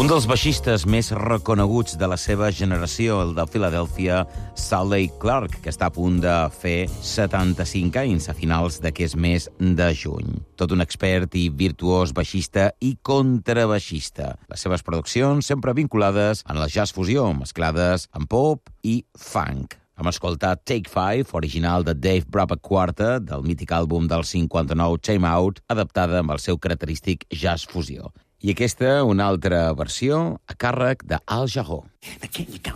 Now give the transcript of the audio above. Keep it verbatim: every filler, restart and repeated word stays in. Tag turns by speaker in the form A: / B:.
A: Un dels baixistes més reconeguts de la seva generació, el de Filadèlfia, Sully Clark, que està a punt de fer setanta-cinc anys a finals d'aquest mes de juny. Tot un expert i virtuós baixista i contrabaixista. Les seves produccions sempre vinculades en el jazz fusió, mesclades amb pop i funk. Hem escoltat Take Five, original de Dave Brubeck Quartet, del mític àlbum del cinquanta-nou Time Out, adaptada amb el seu característic jazz fusió. I aquesta, una altra versió, a càrrec d'Al Jarreau.